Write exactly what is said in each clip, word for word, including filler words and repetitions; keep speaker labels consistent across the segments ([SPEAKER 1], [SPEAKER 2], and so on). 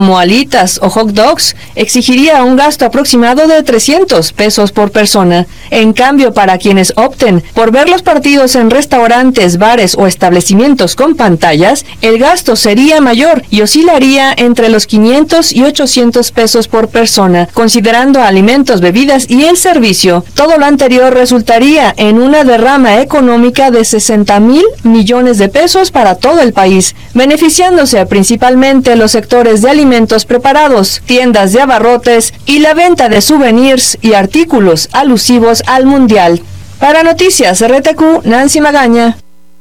[SPEAKER 1] como alitas o hot dogs, exigiría un gasto aproximado de trescientos pesos por persona. En cambio, para quienes opten por ver los partidos en restaurantes, bares o establecimientos con pantallas, el gasto sería mayor y oscilaría entre los quinientos y ochocientos pesos por persona, considerando alimentos, bebidas y el servicio. Todo lo anterior resultaría en una derrama económica de sesenta mil millones de pesos para todo el país, beneficiándose principalmente los sectores de alimentos preparados, tiendas de abarrotes y la venta de souvenirs y artículos alusivos al Mundial. Para Noticias R T Q, Nancy Magaña.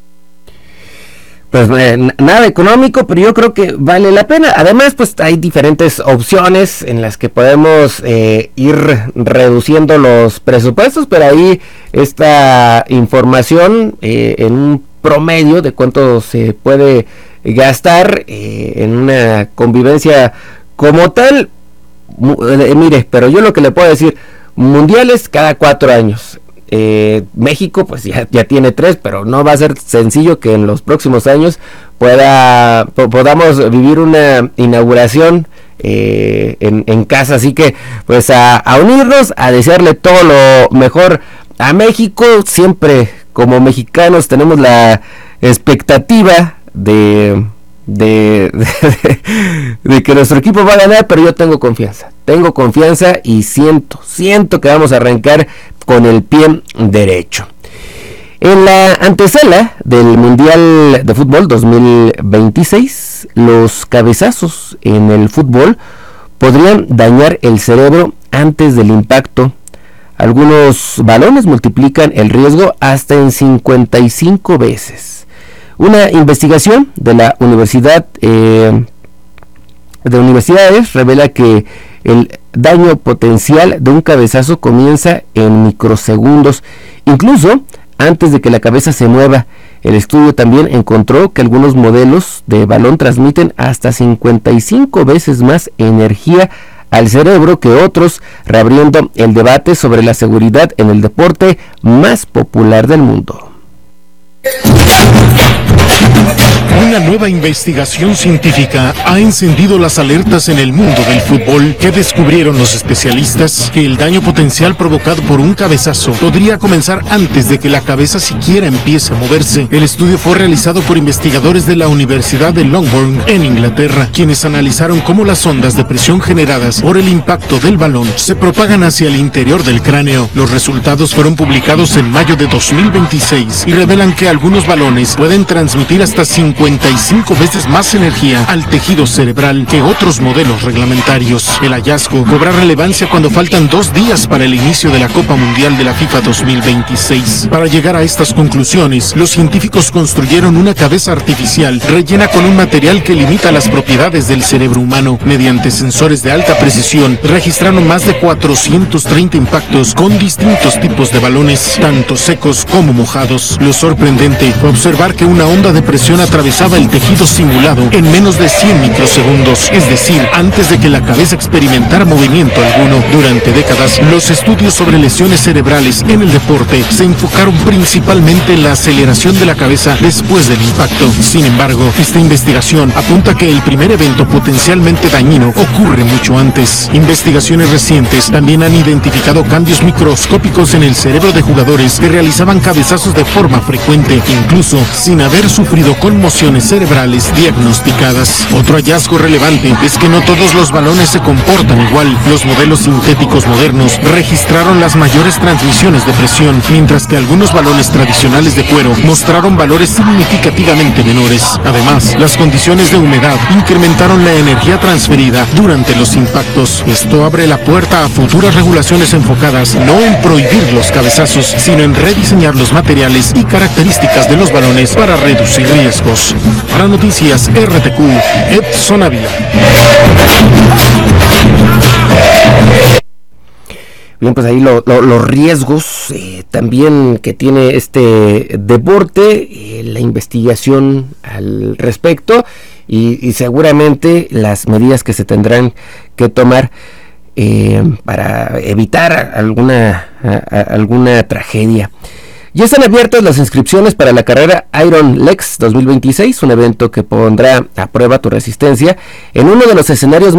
[SPEAKER 2] Pues eh, nada económico, pero yo creo que vale la pena. Además, pues hay diferentes opciones en las que podemos eh, ir reduciendo los presupuestos, pero ahí esta información eh, en un promedio de cuánto se puede gastar eh, en una convivencia como tal. Eh, mire, pero yo lo que le puedo decir, mundiales cada cuatro años. Eh, México pues ya, ya tiene tres, pero no va a ser sencillo que en los próximos años pueda po- podamos vivir una inauguración eh, en, en casa, así que pues a, a unirnos, a desearle todo lo mejor a México. Siempre como mexicanos tenemos la expectativa de de, de, de que nuestro equipo va a ganar, pero yo tengo confianza, tengo confianza y siento, siento que vamos a arrancar con el pie derecho. En la antesala del Mundial de Fútbol dos mil veintiséis, los cabezazos en el fútbol podrían dañar el cerebro antes del impacto. Algunos balones multiplican el riesgo hasta en cincuenta y cinco veces. Una investigación de la Universidad eh, de Universidades revela que el daño potencial de un cabezazo comienza en microsegundos, incluso antes de que la cabeza se mueva. El estudio también encontró que algunos modelos de balón transmiten hasta cincuenta y cinco veces más energía al cerebro que otros, reabriendo el debate sobre la seguridad en el deporte más popular del mundo.
[SPEAKER 3] Una nueva investigación científica ha encendido las alertas en el mundo del fútbol. ¿Qué descubrieron los especialistas? Que el daño potencial provocado por un cabezazo podría comenzar antes de que la cabeza siquiera empiece a moverse. El estudio fue realizado por investigadores de la Universidad de Longbourn en Inglaterra, quienes analizaron cómo las ondas de presión generadas por el impacto del balón se propagan hacia el interior del cráneo. Los resultados fueron publicados en mayo de dos mil veintiséis y revelan que algunos balones pueden transmitir hasta cincuenta y cinco veces más energía al tejido cerebral que otros modelos reglamentarios. El hallazgo cobra relevancia cuando faltan dos días para el inicio de la Copa Mundial de la FIFA dos mil veintiséis. Para llegar a estas conclusiones, los científicos construyeron una cabeza artificial rellena con un material que limita las propiedades del cerebro humano. Mediante sensores de alta precisión, registraron más de cuatrocientos treinta impactos con distintos tipos de balones, tanto secos como mojados. Lo sorprendente fue observar que una onda de presión atravesaba el tejido simulado en menos de cien microsegundos, es decir, antes de que la cabeza experimentara movimiento alguno. Durante décadas, los estudios sobre lesiones cerebrales en el deporte se enfocaron principalmente en la aceleración de la cabeza después del impacto. Sin embargo, esta investigación apunta que el primer evento potencialmente dañino ocurre mucho antes. Investigaciones recientes también han identificado cambios microscópicos en el cerebro de jugadores que realizaban cabezazos de forma frecuente, incluso sin haber sufrido conmociones cerebrales diagnosticadas. Otro hallazgo relevante es que no todos los balones se comportan igual. Los modelos sintéticos modernos registraron las mayores transmisiones de presión, mientras que algunos balones tradicionales de cuero mostraron valores significativamente menores. Además, las condiciones de humedad incrementaron la energía transferida durante los impactos. Esto abre la puerta a futuras regulaciones enfocadas no en prohibir los cabezazos, sino en rediseñar los materiales y características de los balones para reducir riesgos. Para Noticias R T Q, Edson Ávila.
[SPEAKER 2] Bien, pues ahí lo, lo, los riesgos eh, también que tiene este deporte, eh, la investigación al respecto y, y seguramente las medidas que se tendrán que tomar eh, para evitar alguna, a, a, alguna tragedia. Ya están abiertas las inscripciones para la carrera Iron Lex dos mil veintiséis, un evento que pondrá a prueba tu resistencia en uno de los escenarios